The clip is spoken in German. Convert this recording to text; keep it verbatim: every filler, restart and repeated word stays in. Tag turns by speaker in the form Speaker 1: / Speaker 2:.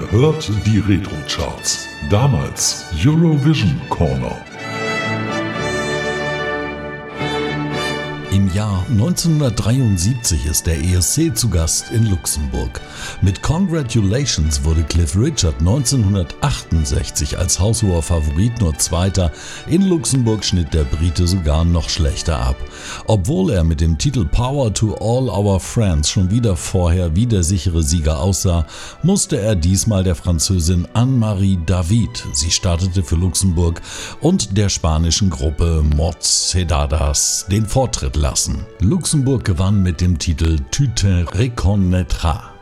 Speaker 1: hört die Retro-Charts. Damals Eurovision Corner.
Speaker 2: Im Jahr neunzehnhundertdreiundsiebzig ist der E S C zu Gast in Luxemburg. Mit Congratulations wurde Cliff Richard neunzehnhundertachtundsechzig als haushoher Favorit nur Zweiter. In Luxemburg schnitt der Brite sogar noch schlechter ab. Obwohl er mit dem Titel Power to All Our Friends schon wieder vorher wie der sichere Sieger aussah, musste er diesmal der Französin Anne-Marie David, sie startete für Luxemburg, und der spanischen Gruppe Mocedades den Vortritt lassen. Luxemburg gewann mit dem Titel Tu te reconnaîtras.